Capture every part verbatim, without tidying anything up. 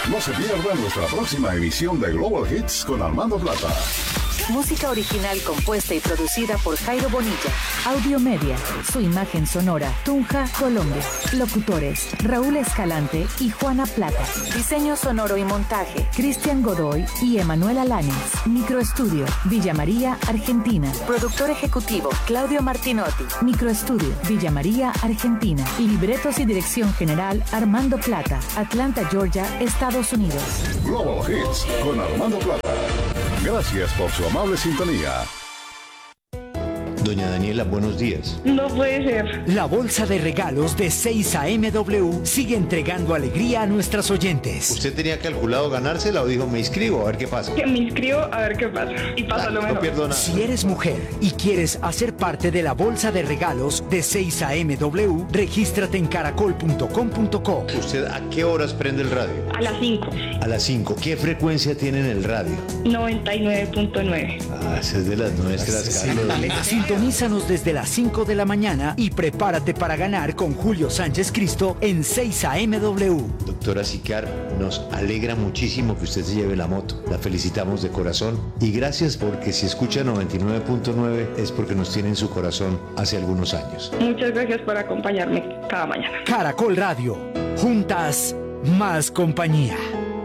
No se pierda nuestra próxima emisión de Global Hits con Armando Plata. Música original compuesta y producida por Jairo Bonilla. Audio Media, su imagen sonora, Tunja, Colombia. Locutores, Raúl Escalante y Juana Plata. Diseño sonoro y montaje, Cristian Godoy y Emanuel Alanis. Microestudio, Villa María, Argentina. Productor ejecutivo, Claudio Martinotti. Microestudio, Villa María, Argentina. Libretos y dirección general, Armando Plata. Atlanta, Georgia, Estados Unidos. Global Hits con Armando Plata. Gracias por su amable sintonía. Doña Daniela, buenos días. No puede ser. La bolsa de regalos de seis A M W sigue entregando alegría a nuestras oyentes. ¿Usted tenía calculado ganársela o dijo me inscribo a ver qué pasa? Que me inscribo a ver qué pasa. Y pasa Ah, lo mejor. No pierdo nada. Si eres mujer y quieres hacer parte de la bolsa de regalos de seis A M W, regístrate en caracol punto com punto co. ¿Usted a qué horas prende el radio? A las cinco. A las cinco. ¿Qué frecuencia tiene en el radio? noventa y nueve punto nueve. Ah, esa es de las nuestras, Sí, Carlos. sintonízanos desde las cinco de la mañana y prepárate para ganar con Julio Sánchez Cristo en seis A M W. Doctora Sicar, nos alegra muchísimo que usted se lleve la moto. La felicitamos de corazón y gracias porque si escucha noventa y nueve punto nueve es porque nos tiene en su corazón hace algunos años. Muchas gracias por acompañarme cada mañana. Caracol Radio. Juntas, más compañía.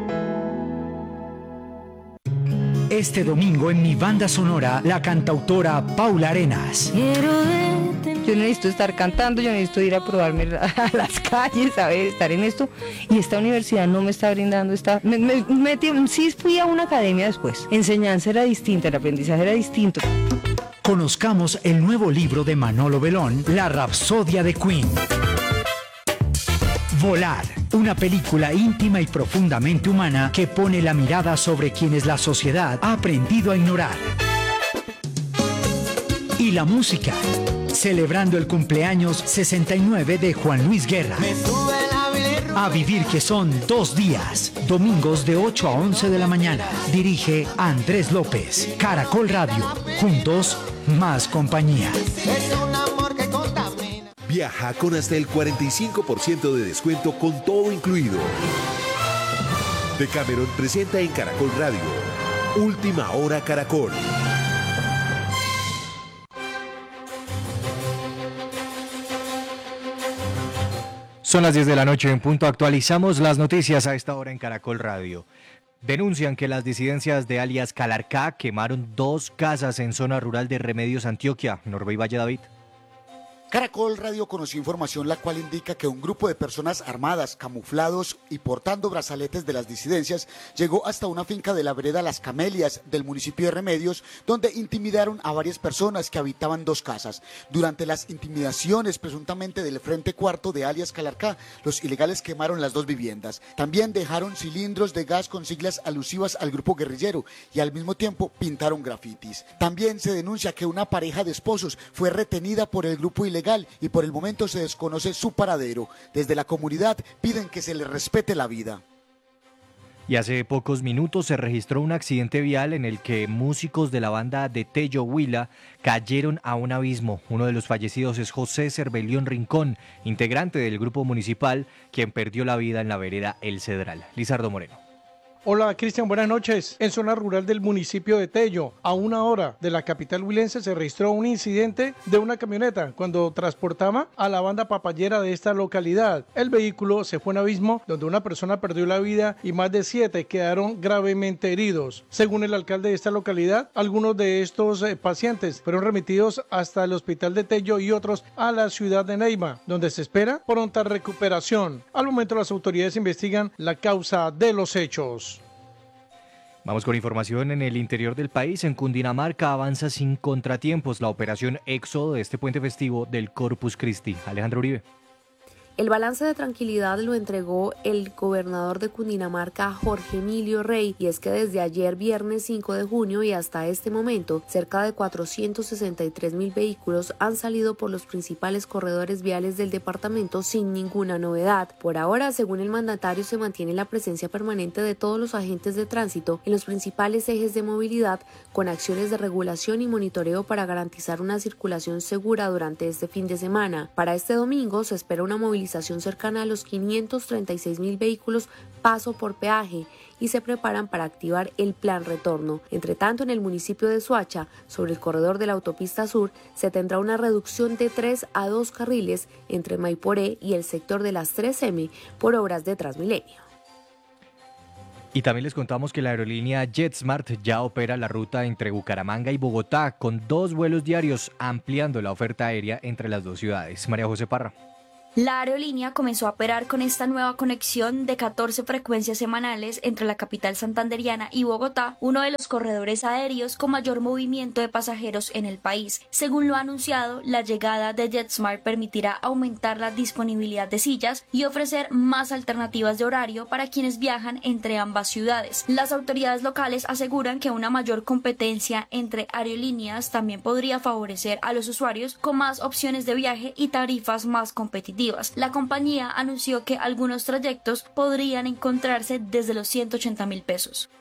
Este domingo en mi banda sonora, la cantautora Paula Arenas. Yo necesito estar cantando, yo necesito ir a probarme a las calles, a ver, estar en esto. Y esta universidad no me está brindando esta... Me, me, me, sí fui a una academia después. Enseñanza era distinta, el aprendizaje era distinto. Conozcamos el nuevo libro de Manolo Belón, La Rapsodia de Queen. Volar, una película íntima y profundamente humana que pone la mirada sobre quienes la sociedad ha aprendido a ignorar. Y la música, celebrando el cumpleaños sesenta y nueve de Juan Luis Guerra. A vivir que son dos días, domingos de ocho a once de la mañana. Dirige Andrés López, Caracol Radio. Juntos, más compañía. Viaja con hasta el cuarenta y cinco por ciento de descuento con todo incluido. Decameron presenta en Caracol Radio Última Hora Caracol. Son las diez de la noche en punto. Actualizamos las noticias a esta hora en Caracol Radio. Denuncian que las disidencias de alias Calarcá quemaron dos casas en zona rural de Remedios, Antioquia. Norbey Valle, David. Caracol Radio conoció información la cual indica que un grupo de personas armadas, camuflados y portando brazaletes de las disidencias llegó hasta una finca de la vereda Las Camelias del municipio de Remedios, donde intimidaron a varias personas que habitaban dos casas. Durante las intimidaciones presuntamente del Frente Cuarto de alias Calarcá, los ilegales quemaron las dos viviendas. También dejaron cilindros de gas con siglas alusivas al grupo guerrillero y al mismo tiempo pintaron grafitis. También se denuncia que una pareja de esposos fue retenida por el grupo ilegal y por el momento se desconoce su paradero. Desde la comunidad piden que se les respete la vida. Y hace pocos minutos se registró un accidente vial en el que músicos de la banda de Tello Huila cayeron a un abismo. Uno de los fallecidos es José Cervelión Rincón, integrante del grupo municipal, quien perdió la vida en la vereda El Cedral. Lizardo Moreno. Hola Cristian, buenas noches. En zona rural del municipio de Tello, a una hora de la capital huilense, se registró un incidente de una camioneta cuando transportaba a la banda papayera de esta localidad. El vehículo se fue a un abismo donde una persona perdió la vida y más de siete quedaron gravemente heridos. Según el alcalde de esta localidad, algunos de estos eh, pacientes fueron remitidos hasta el hospital de Tello y otros a la ciudad de Neiva, donde se espera pronta recuperación. Al momento las autoridades investigan la causa de los hechos. Vamos con información en el interior del país. En Cundinamarca avanza sin contratiempos la operación Éxodo de este puente festivo del Corpus Christi. Alejandro Uribe. El balance de tranquilidad lo entregó el gobernador de Cundinamarca, Jorge Emilio Rey, y es que desde ayer viernes cinco de junio y hasta este momento, cerca de cuatrocientos sesenta y tres mil vehículos han salido por los principales corredores viales del departamento sin ninguna novedad. Por ahora, según el mandatario, se mantiene la presencia permanente de todos los agentes de tránsito en los principales ejes de movilidad, con acciones de regulación y monitoreo para garantizar una circulación segura durante este fin de semana. Para este domingo se espera una movilización movilización cercana a los quinientos treinta y seis mil vehículos paso por peaje y se preparan para activar el plan retorno. Entre tanto, en el municipio de Soacha, sobre el corredor de la autopista sur, se tendrá una reducción de tres a dos carriles entre Maiporé y el sector de las tres eme por obras de Transmilenio. Y también les contamos que la aerolínea JetSmart ya opera la ruta entre Bucaramanga y Bogotá con dos vuelos diarios, ampliando la oferta aérea entre las dos ciudades. María José Parra. La aerolínea comenzó a operar con esta nueva conexión de catorce frecuencias semanales entre la capital santanderiana y Bogotá, uno de los corredores aéreos con mayor movimiento de pasajeros en el país. Según lo anunciado, la llegada de JetSmart permitirá aumentar la disponibilidad de sillas y ofrecer más alternativas de horario para quienes viajan entre ambas ciudades. Las autoridades locales aseguran que una mayor competencia entre aerolíneas también podría favorecer a los usuarios con más opciones de viaje y tarifas más competitivas. La compañía anunció que algunos trayectos podrían encontrarse desde los ciento ochenta mil pesos.